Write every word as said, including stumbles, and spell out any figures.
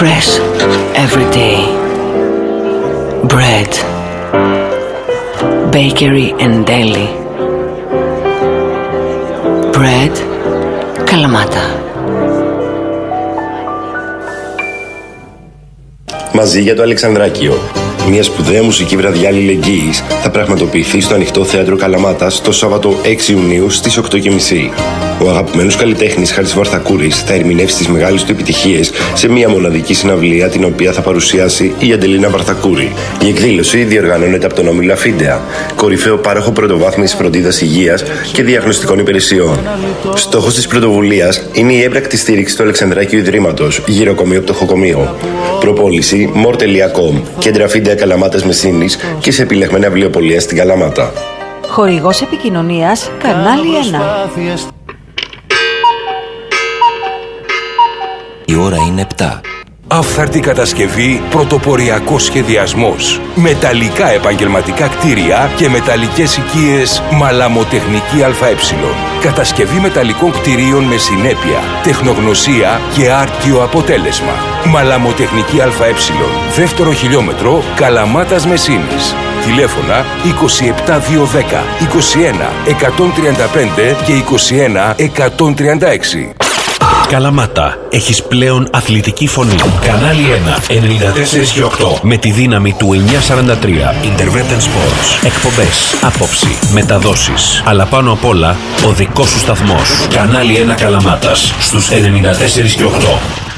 Fresh every day. Bread, bakery and deli. Bread, Kalamata. Μαζί για το Αλεξανδράκιο. Μια σπουδαία μουσική βραδιά αλληλεγγύης θα πραγματοποιηθεί στο Ανοιχτό Θέατρο Καλαμάτας το Σάββατο έξι Ιουνίου στις οκτώ και μισή. Ο αγαπημένος καλλιτέχνης Χάρης Βαρθακούρης θα ερμηνεύσει τις μεγάλες του επιτυχίες σε μια μοναδική συναυλία την οποία θα παρουσιάσει η Αντελίνα Βαρθακούρη. Η εκδήλωση διοργανώνεται από τον Όμιλο Αφίντεα, κορυφαίο πάροχο πρωτοβάθμιας φροντίδας υγείας και διαγνωστικών υπηρεσιών. Στόχος της πρωτοβουλίας είναι η έμπρακτη στήριξη του Αλεξανδράκιου Ιδρύματος, γυροκομείο πτωχοκομείο. Προπόληση μορ τελεία κομ, κέντρα Αφίντεα Καλαμάτας Μεσίνης και σε επιλεγμένα βιβλιοπωλεία στην Καλαμάτα. Χορηγός επικοινωνίας Κανάλι ένα. Η ώρα είναι επτά. Άφθαρτη κατασκευή, πρωτοποριακός σχεδιασμός. Μεταλλικά επαγγελματικά κτίρια και μεταλλικές οικίες Μαλαμοτεχνική ΑΕ. Κατασκευή μεταλλικών κτιρίων με συνέπεια, τεχνογνωσία και άρτιο αποτέλεσμα. Μαλαμοτεχνική ΑΕ. Δεύτερο χιλιόμετρο, Καλαμάτας Μεσίνης. Τηλέφωνα είκοσι επτά διακόσια δέκα, είκοσι ένα εκατόν τριάντα πέντε και είκοσι ένα εκατόν τριάντα έξι. Καλαμάτα, έχεις πλέον αθλητική φωνή. Κανάλι ένα, ενενήντα τέσσερα και οκτώ. Με τη δύναμη του εννιακόσια σαράντα τρία. Intervention Sports. Εκπομπές, άποψη, μεταδόσεις. Αλλά πάνω απ' όλα, ο δικός σου σταθμός. Κανάλι ένα Καλαμάτας, στους ενενήντα τέσσερα και οκτώ.